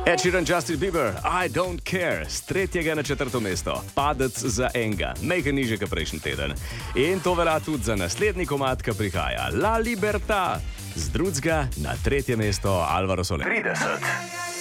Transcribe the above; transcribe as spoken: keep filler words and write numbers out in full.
Ed Sheeran, Justin Bieber, I don't care, z tretjega na četrto mesto, padec za enega, nekaj nižje kot prejšnji teden. In to velja tudi za naslednji komad, ki prihaja, La Libertad, z drugega na tretje mesto, Alvaro Soler. trideset.